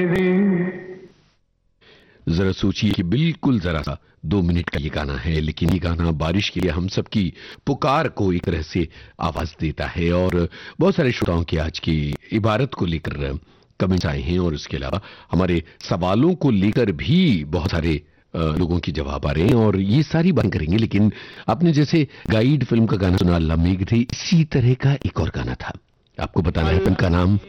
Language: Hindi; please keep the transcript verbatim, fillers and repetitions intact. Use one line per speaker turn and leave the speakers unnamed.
जरा सोचिए कि बिल्कुल जरा सा दो मिनट का ये गाना है, लेकिन ये गाना बारिश के लिए हम सबकी पुकार को एक तरह से आवाज देता है। और बहुत सारे श्रोताओं की आज की इबारत को लेकर कमेंट्स आए हैं, और उसके अलावा हमारे सवालों को लेकर भी बहुत सारे अ, लोगों की जवाब आ रहे हैं, और ये सारी बातें करेंगे। लेकिन आपने जैसे गाइड फिल्म का गाना सुना, अल्लाह मेघ थे, इसी तरह का एक और गाना था, आपको बताना है फिल्म का नाम